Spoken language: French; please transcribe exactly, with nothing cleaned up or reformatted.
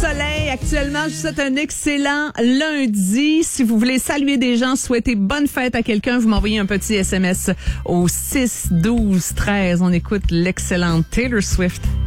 soleil actuellement. Je vous souhaite un excellent lundi. Si vous voulez saluer des gens, souhaiter bonne fête à quelqu'un, vous m'envoyez un petit S M S au six douze treize. On écoute l'excellente Taylor Swift.